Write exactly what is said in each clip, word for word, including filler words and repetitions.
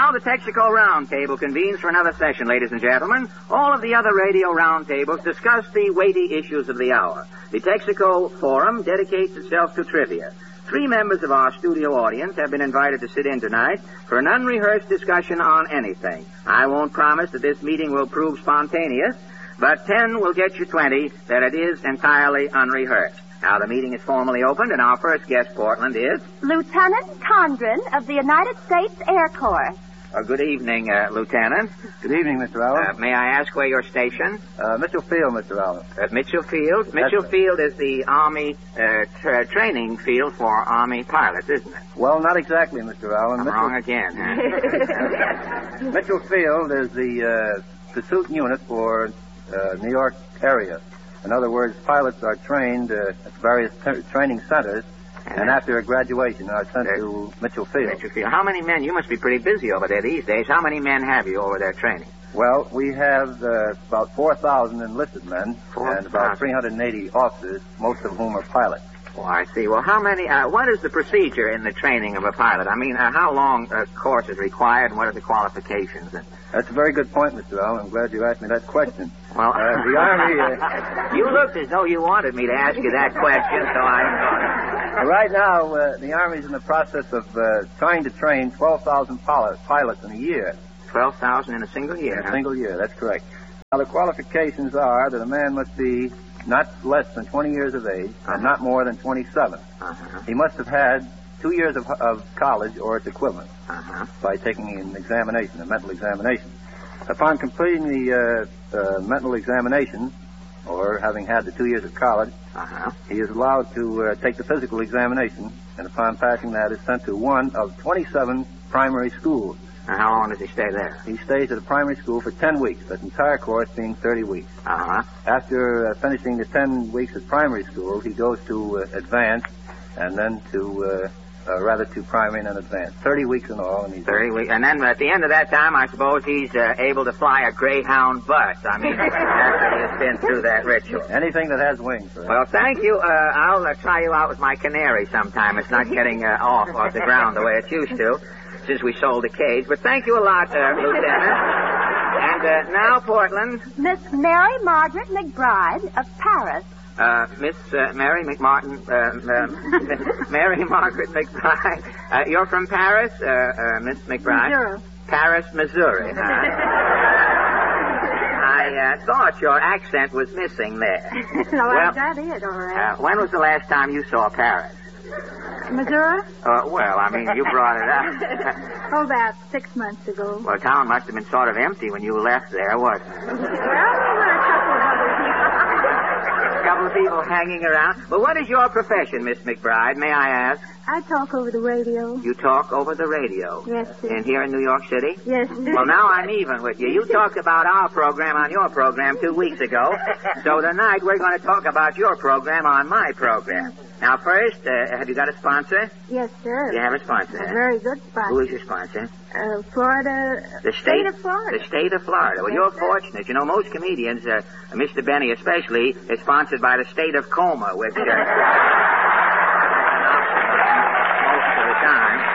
now the Texaco Roundtable convenes for another session, ladies and gentlemen. All of the other radio roundtables discuss the weighty issues of the hour. The Texaco Forum dedicates itself to trivia. Three members of our studio audience have been invited to sit in tonight for an unrehearsed discussion on anything. I won't promise that this meeting will prove spontaneous, but ten will get you twenty that it is entirely unrehearsed. Now, the meeting is formally opened, and our first guest, Portland, is... Lieutenant Condren of the United States Air Corps. Uh, good evening, uh, Lieutenant. Good evening, Mister Allen. Uh, may I ask where you're stationed? Uh, Mitchell Field, Mister Allen. At Mitchell Field? Mitchell right. Field is the Army uh, tra- training field for Army pilots, isn't it? Well, not exactly, Mister Allen. I'm Mitchell... wrong again. Huh? Mitchell Field is the uh, pursuit unit for uh, New York area. In other words, pilots are trained uh, at various t- training centers, and after graduation are sent uh, to Mitchell Field. Mitchell Field. How many men? You must be pretty busy over there these days. How many men have you over there training? Well, we have uh, about four thousand enlisted men four, and about three hundred eighty officers, most of whom are pilots. Oh, I see. Well, how many, uh, what is the procedure in the training of a pilot? I mean, uh, how long a course is required, and what are the qualifications? And... That's a very good point, Mister Allen. I'm glad you asked me that question. Well, uh, the Army... Uh... You looked as though you wanted me to ask you that question, so I... Right now, uh, the Army's in the process of uh, trying to train twelve thousand pilot, pilots in a year. twelve thousand in a single year, In huh? a single year, that's correct. Now, the qualifications are that a man must be not less than twenty years of age, uh-huh. and not more than twenty-seven. Uh-huh. He must have had two years of, of college or its equivalent uh-huh. by taking an examination, a mental examination. Upon completing the uh, uh, mental examination, or having had the two years of college, uh-huh. he is allowed to uh, take the physical examination, and upon passing that is sent to one of twenty-seven primary schools. And how long does he stay there? He stays at a primary school for ten weeks, that entire course being thirty weeks. Uh-huh. After uh, finishing the ten weeks at primary school, he goes to uh, advanced, and then to, uh, uh, rather to primary and then advanced. thirty weeks in all. And he's thirty weeks. And then at the end of that time, I suppose he's uh, able to fly a Greyhound bus. I mean, after he's been through that ritual. Anything that has wings, sir. Well, thank you. Uh, I'll uh, try you out with my canary sometime. It's not getting uh, off off the ground the way it used to, since we sold the cage. But thank you a lot, uh, Lieutenant. And uh, now, Portland. Miss Mary Margaret McBride of Paris. Uh, Miss uh, Mary McMartin, uh, uh, Mary Margaret McBride. Uh, you're from Paris, uh, uh, Miss McBride? Missouri. Paris, Missouri, huh? I uh, thought your accent was missing there. No, well, I got it, all right. Uh, when was the last time you saw Paris? Missouri? Uh, well, I mean, you brought it up. Oh, about six months ago. Well, town must have been sort of empty when you left there, wasn't it? Well, there were a couple of other people. A couple of people hanging around. Well, what is your profession, Miss McBride, may I ask? I talk over the radio. You talk over the radio? Yes, sir. And here in New York City? Yes, sir. Well, now I'm even with you. You talked about our program on your program two weeks ago. So tonight we're going to talk about your program on my program. Now, first, uh, have you got a sponsor? Yes, sir. You have a sponsor. A very good sponsor. Who is your sponsor? Uh, Florida. The state, of Florida. The state of Florida. Well, Yes, you're sir. fortunate. You know, most comedians, uh, Mister Benny especially, is sponsored by the state of Coma, which... Uh, most of the time.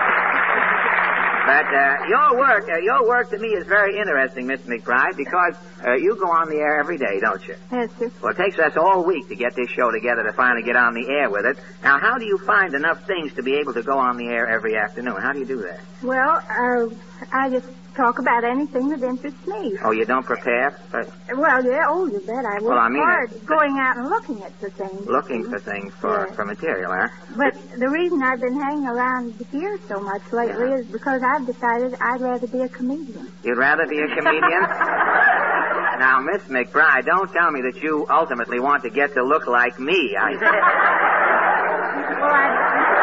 But uh, your work, uh, your work to me is very interesting, Miss McBride, because uh, you go on the air every day, don't you? Yes, sir. Well, it takes us all week to get this show together to finally get on the air with it. Now, how do you find enough things to be able to go on the air every afternoon? How do you do that? Well, uh, I just talk about anything that interests me. Oh, you don't prepare? For Well, yeah, oh, you bet. I work Well, I mean, hard it- going out and looking at the things. looking for things for, Yeah. for material, huh? But the reason I've been hanging around here so much lately Yeah. is because I've decided I'd rather be a comedian. You'd rather be a comedian? Now, Miss McBride, don't tell me that you ultimately want to get to look like me. I... Well, I,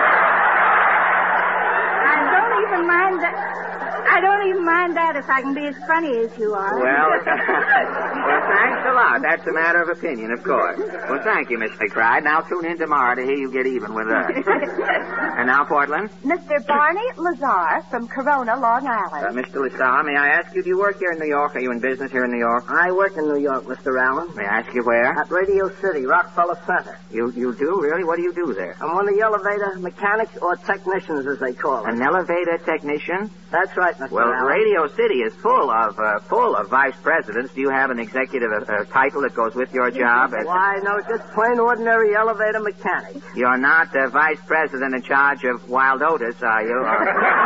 I don't even mind that. I don't even mind that if I can be as funny as you are. Well, well, thanks a lot. That's a matter of opinion, of course. Well, thank you, Miss McBride. Now tune in tomorrow to hear you get even with us. And now, Portland? Mister Barney Lazar from Corona, Long Island. Uh, Mister LaSalle, may I ask you, do you work here in New York? Are you in business here in New York? I work in New York, Mister Allen. May I ask you where? At Radio City, Rockefeller Center. You you do? Really? What do you do there? I'm one of the elevator mechanics or technicians, as they call it. An elevator technician? That's right, Mister Well, Allen. Radio City is full of uh, full of vice presidents. Do you have an executive uh, uh, title that goes with your job? As Why, no, just plain ordinary elevator mechanic. You're not uh, vice president in charge of Wild Otis, are you? Or...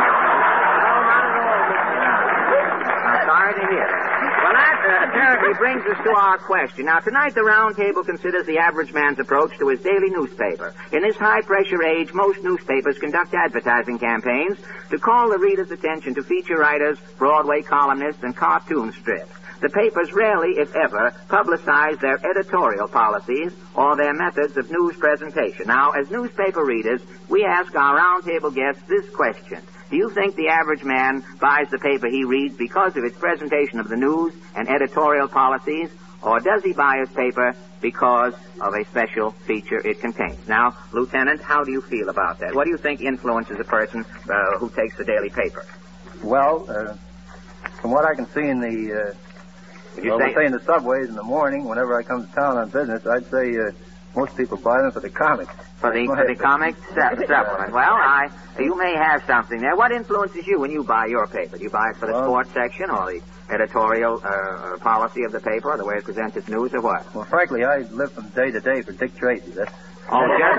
I'm sorry to hear that. Well, that uh, apparently brings us to our question. Now, tonight the round table considers the average man's approach to his daily newspaper. In this high-pressure age, most newspapers conduct advertising campaigns to call the reader's attention to feature writers, Broadway columnists, and cartoon strips. The papers rarely, if ever, publicize their editorial policies or their methods of news presentation. Now, as newspaper readers, we ask our roundtable guests this question. Do you think the average man buys the paper he reads because of its presentation of the news and editorial policies, or does he buy his paper because of a special feature it contains? Now, Lieutenant, how do you feel about that? What do you think influences a person uh, who takes the daily paper? Well, uh, from what I can see in the, uh, Would you well, say- let's say in the subways in the morning, whenever I come to town on business, I'd say uh, most people buy them for the comics. For the, for the comic su- supplement. Well, I, you may have something there. What influences you when you buy your paper? Do you buy it for the Well- sports section or the editorial uh, policy of the paper or the way it presents its news or what? Well, frankly, I live from day to day for Dick Tracy. That's Oh, just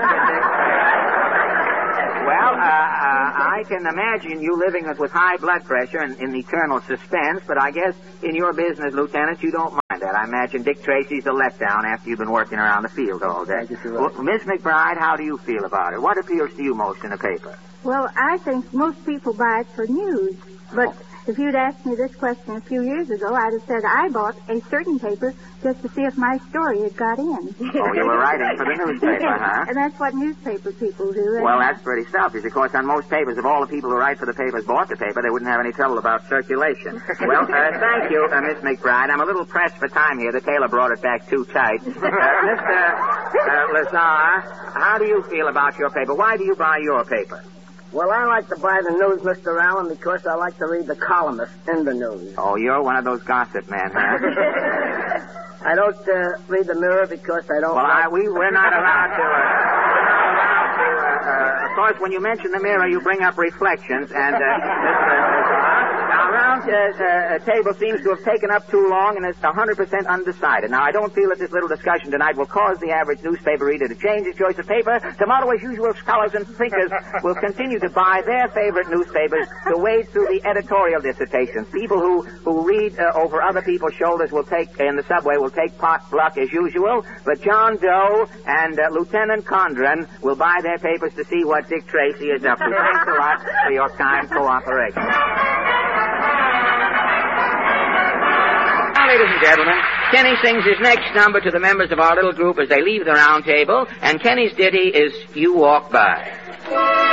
Well, uh, uh, I can imagine you living with high blood pressure and in eternal suspense, but I guess in your business, Lieutenant, you don't mind that. I imagine Dick Tracy's a letdown after you've been working around the field all day. I guess you're right. Well, Miss McBride, how do you feel about it? What appeals to you most in a paper? Well, I think most people buy it for news. But if you'd asked me this question a few years ago, I'd have said I bought a certain paper just to see if my story had got in. Oh, you were writing for the newspaper, Yes, huh? and that's what newspaper people do. Well, that's pretty selfish. Of course, on most papers, if all the people who write for the papers bought the paper, they wouldn't have any trouble about circulation. Well, uh, thank you, uh, Miss McBride. I'm a little pressed for time here. The tailor brought it back too tight. Uh, Mister Uh, Lazar, how do you feel about your paper? Why do you buy your paper? Well, I like to buy the news, Mister Allen, because I like to read the columnists in the news. Oh, you're one of those gossip men, huh? I don't uh, read the Mirror because I don't Well, like... I, we, we're not allowed to... Uh, we're not allowed to... Uh, uh, of course, when you mention the Mirror, you bring up Reflections, and... Uh, Mister Our round uh, uh, table seems to have taken up too long, and it's one hundred percent undecided. Now, I don't feel that this little discussion tonight will cause the average newspaper reader to change his choice of paper. Tomorrow, as usual, scholars and thinkers will continue to buy their favorite newspapers to wade through the editorial dissertations. People who, who read uh, over other people's shoulders will take, in the subway, will take pot luck as usual, but John Doe and uh, Lieutenant Condren will buy their papers to see what Dick Tracy is up to. Thanks a lot for your kind cooperation. Now, ladies and gentlemen, Kenny sings his next number to the members of our little group as they leave the round table, and Kenny's ditty is You Walk By.